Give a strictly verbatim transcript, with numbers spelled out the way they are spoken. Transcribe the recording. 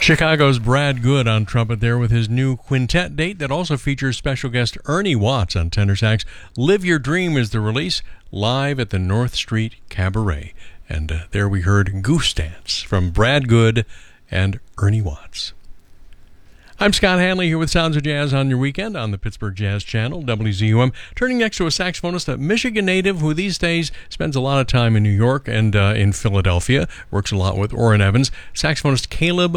Chicago's Brad Good on trumpet there with his new quintet date that also features special guest Ernie Watts on tenor sax. Live Your Dream is the release, live at the North Street Cabaret. And uh, there we heard Goose Dance from Brad Good and Ernie Watts. I'm Scott Hanley here with Sounds of Jazz on your weekend on the Pittsburgh Jazz Channel, W Z U M. Turning next to a saxophonist, a Michigan native who these days spends a lot of time in New York and uh, in Philadelphia. Works a lot with Orrin Evans. Saxophonist Caleb